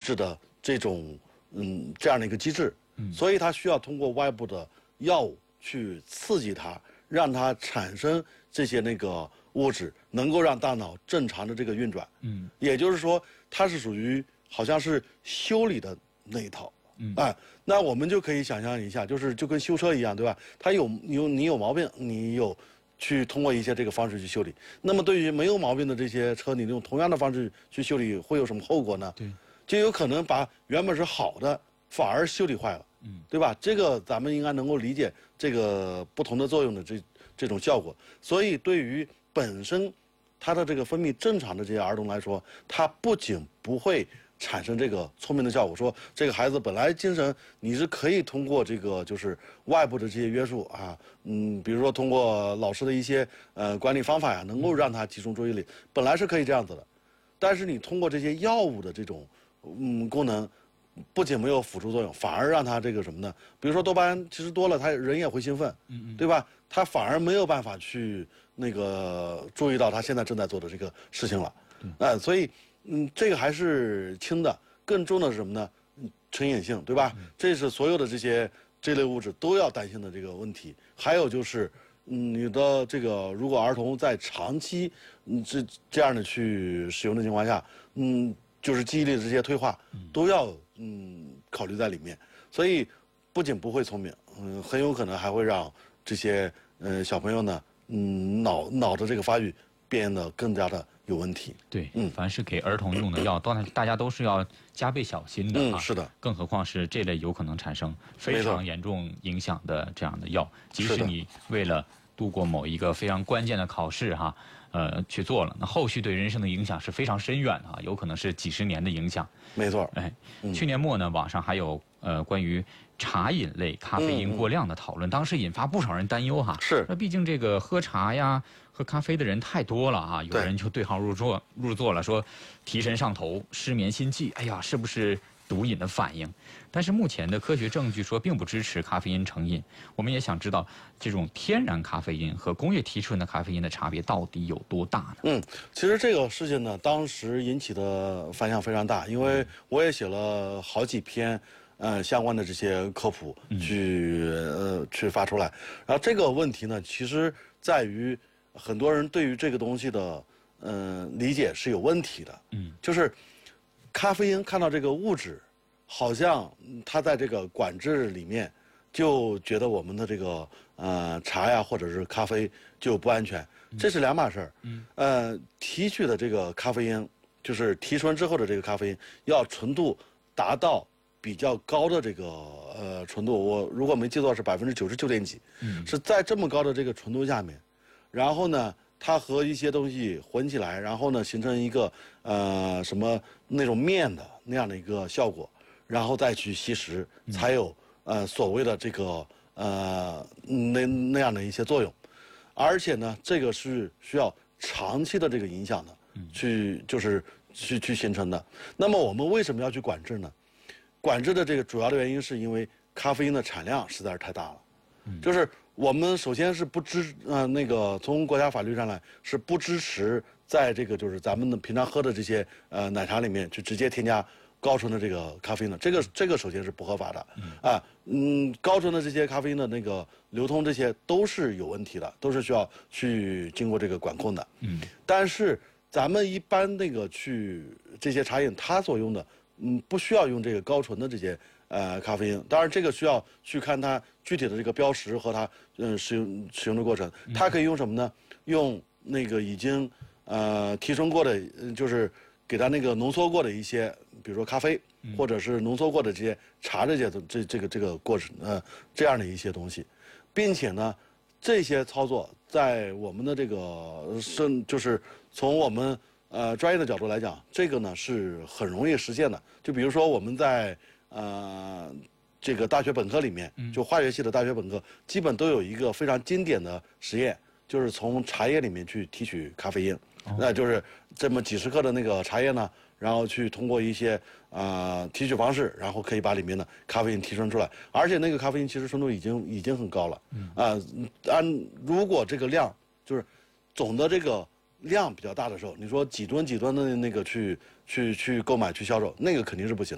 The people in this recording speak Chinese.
制的这样的一个机制，所以它需要通过外部的药物去刺激它，让它产生这些那个物质，能够让大脑正常的这个运转。也就是说，它是属于好像是修理的那一套。那我们就可以想象一下，就跟修车一样，对吧？你有毛病，你去通过一些这个方式去修理。那么对于没有毛病的这些车，你用同样的方式去修理，会有什么后果呢？对，就有可能把原本是好的反而修理坏了，对吧？这个咱们应该能够理解这个不同的作用的这种效果。所以对于本身他的这个分泌正常的这些儿童来说，他不仅不会产生这个聪明的效果，说这个孩子本来精神你是可以通过这个就是外部的这些约束啊，比如说通过老师的一些管理方法呀，能够让他集中注意力，本来是可以这样子的，但是你通过这些药物的这种功能，不仅没有辅助作用，反而让他这个什么呢？比如说多巴胺其实多了，他人也会兴奋，对吧？他反而没有办法去那个注意到他现在正在做的这个事情了，所以。这个还是轻的，更重的是什么呢？成瘾性，对吧？这是所有的这类物质都要担心的这个问题。还有就是，你的这个如果儿童在长期这样的去使用的情况下，就是记忆力的这些退化，都要考虑在里面。所以不仅不会聪明，很有可能还会让这些小朋友呢，脑的这个发育变得更加的有问题。 对，凡是给儿童用的药，大家都是要加倍小心的啊。 是的。 更何况是这类有可能产生非常严重影响的这样的药，即使你为了度过某一个非常关键的考试去做了，那后续对人生的影响是非常深远的有可能是几十年的影响。 没错。 去年末呢，网上还有关于茶饮类咖啡因过量的讨论，当时引发不少人担忧是， 那毕竟这个喝茶呀、喝咖啡的人太多了有人就对号入座了，说提神上头、失眠心悸，哎呀，是不是毒瘾的反应？但是目前的科学证据说并不支持咖啡因成瘾。我们也想知道，这种天然咖啡因和工业提纯的咖啡因的差别到底有多大呢？ 其实这个事情呢，当时引起的反响非常大，因为我也写了好几篇。相关的这些科普去发出来，然后这个问题呢，其实在于很多人对于这个东西的理解是有问题的。就是咖啡因看到这个物质，好像它在这个管制里面，就觉得我们的这个茶呀或者是咖啡就不安全，这是两码事儿。提取的这个咖啡因，就是提纯之后的这个咖啡因，要纯度达到比较高的这个纯度，我如果没记错是99.几%，是在这么高的这个纯度下面，然后呢，它和一些东西混起来，然后呢形成一个什么那种面的那样的一个效果，然后再去吸食，才有所谓的这个那样的一些作用，而且呢，这个是需要长期的这个影响的，去形成的。那么我们为什么要去管制呢？管制的这个主要的原因是因为咖啡因的产量实在是太大了，就是我们首先是从国家法律上来是不支持在这个就是咱们的平常喝的这些奶茶里面去直接添加高纯的这个咖啡因的，这个首先是不合法的高纯的这些咖啡因的那个流通这些都是有问题的，都是需要去经过这个管控的。但是咱们一般那个这些茶饮它所用的。不需要用这个高纯的这些咖啡因，当然这个需要去看它具体的这个标识和它使用的过程。它可以用什么呢？用那个已经提纯过的，就是给它那个浓缩过的一些，比如说咖啡，或者是浓缩过的这些茶这些这个过程这样的一些东西，并且呢，这些操作在我们的这个就是从我们。专业的角度来讲，这个呢是很容易实现的。就比如说我们在这个大学本科里面，就化学系的大学本科，基本都有一个非常经典的实验，就是从茶叶里面去提取咖啡因。那就是这么几十克的那个茶叶呢，然后去通过一些提取方式，然后可以把里面的咖啡因提纯出来。而且那个咖啡因其实纯度已经很高了。如果这个量就是总的这个。量比较大的时候，你说几吨的那个去购买去销售，那个肯定是不行的。